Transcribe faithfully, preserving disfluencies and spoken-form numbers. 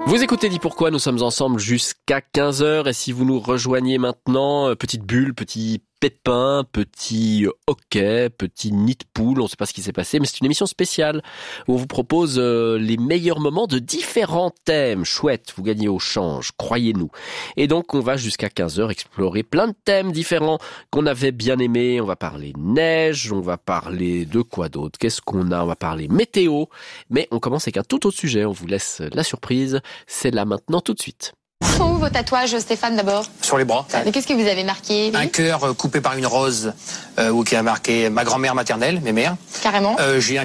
Vous écoutez Dis Pourquoi, nous sommes ensemble jusqu'à quinze heures et si vous nous rejoignez maintenant, petite bulle, petit pépin, petit hockey, petit nid de poule, on ne sait pas ce qui s'est passé, mais c'est une émission spéciale où on vous propose euh, les meilleurs moments de différents thèmes. Chouette, vous gagnez au change, croyez-nous. Et donc on va jusqu'à quinze heures explorer plein de thèmes différents qu'on avait bien aimés. On va parler neige, on va parler de quoi d'autre? Qu'est-ce qu'on a? On va parler météo, mais on commence avec un tout autre sujet, on vous laisse la surprise, c'est là maintenant tout de suite. Sont où vos tatouages, Stéphane, d'abord? Sur les bras. Mais qu'est-ce que vous avez marqué? Un cœur euh, coupé par une rose, euh, ou qui a marqué ma grand-mère maternelle, mes mères. Carrément. Euh, j'ai un